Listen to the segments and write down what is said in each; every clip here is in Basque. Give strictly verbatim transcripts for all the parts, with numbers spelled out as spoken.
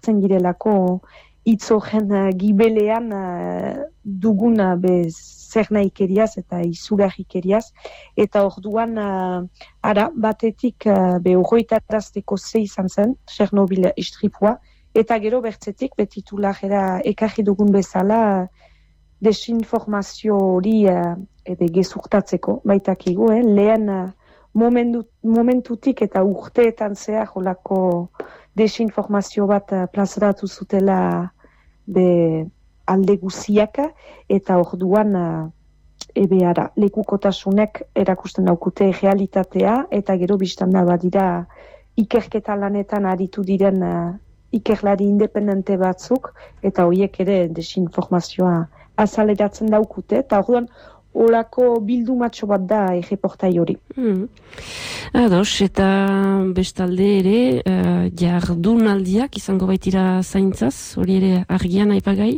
sartzen girelako itzogen uh, gibelean uh, dugun uh, be zer nahikeriaz eta izurahikeriaz, eta orduan uh, ara batetik uh, be horroitarazteko ze izan zen, Chernobyl istripua, eta gero bertzetik betitulajera ekarri dugun bezala desinformazio hori uh, ebe gezurtatzeko, baitakigu, eh? lehen uh, momentu, momentutik eta urteetan zehar holako desinformazio bat uh, plazaratu zutela be alde guziaka, eta orduan uh, ebe ara, lekukotasunek erakusten daukute realitatea, eta gero biztanda badira ikerketa lanetan aritu diren uh, ikerlari independente batzuk, eta horiek ere desinformazioa azaleratzen daukute, eta orduan olako bildumatxo bat da erreportai hori. Mm. Ados, eta bestalde ere, uh, jardunaldiak izango baitira zaintzaz, hori ere argian aipagai?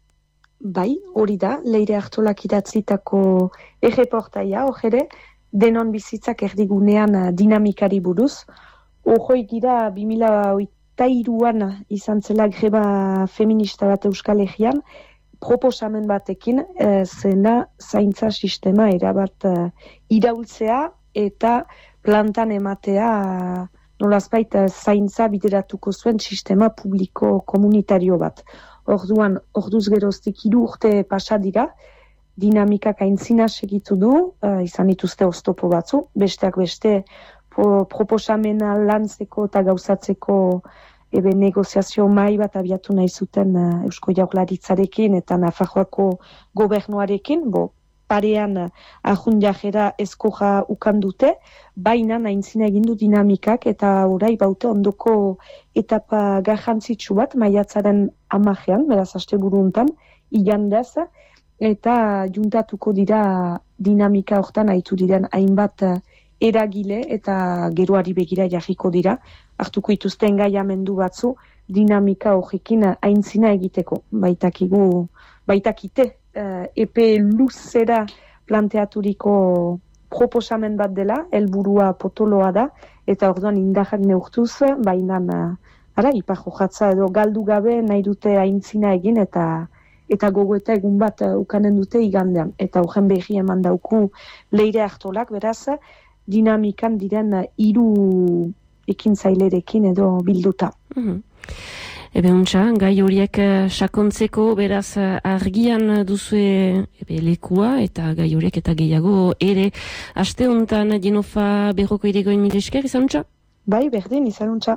Bai, hori da, Leire Artolak idatzitako erreportaia, hor ere, denon bizitzak erdigunean uh, dinamikari buruz. Hoi gira, bi mila hogeita hiruan izan zela greba feminista bat Euskal Herrian, proposamen batekin, e, zena zaintza sistema erabat e, iraultzea eta plantan ematea e, nolazbait e, zaintza bideratuko zuen sistema publiko komunitario bat. Orduan, orduz geroztik hiru urte pasa dira, dinamikak aintzina segitu du, e, izan dituzte oztopo batzu, besteak beste pro, proposamena lantzeko eta gauzatzeko ebe negoziazio mai bat abiatu nahi zuten uh, Eusko Jaurlaritzarekin eta Nafarroako gobernuarekin, bo, parean uh, ahun jajera eskoja ukan dute, baina aintzina egindu dinamikak eta orai baute ondoko etapa garrantzitsu bat, maiatzaren hamarean, beraz asteburu hontan, igandez, eta juntatuko dira dinamika hortan haitu diren hainbat uh, eragile eta geroari begira jarriko dira, hartuko ituzten gaiamendu batzu dinamika horrekin aintzina egiteko. Baitakigu, baitakite, uh, epe luzera planteaturiko proposamen bat dela, helburua potoloa da, eta orduan indarrak neurtuz, baina uh, ara, ipar jojatza edo galdu gabe nahi dute aintzina egin, eta eta gogoeta egun bat uh, ukanen dute igandean. Eta horren behi eman dauku Leire Artolak, beraz, dinamikan diren hiru uh, ekintzailerekin edo bilduta. Mm-hmm. Ebe untxa, gai horiek sakontzeko beraz argian duzue ebe lekua eta gai horiek eta gehiago ere aste honetan Jenofa Berroko iregoin mil esker, izan untxa? Bai, berdin, izan untxa.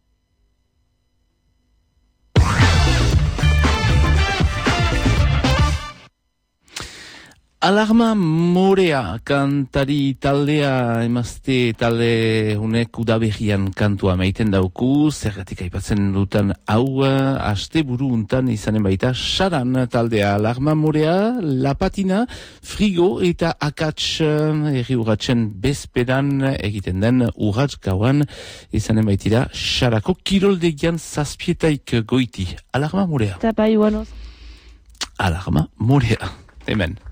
Alarma Morea kantari taldea emazte talde honek udaberrian kantua meiten dauku, zergatik aipatzen dutan hau aste buru untan izanen baita saran taldea. Alarma Morea, Lapatina, Frigo eta Akats erri urratxen bezperan egiten den urratx gauan izanen baitira sarako kiroldegian zazpietaik goiti. Alarma Morea. Eta bai, buenos. Alarma Morea. Hemen.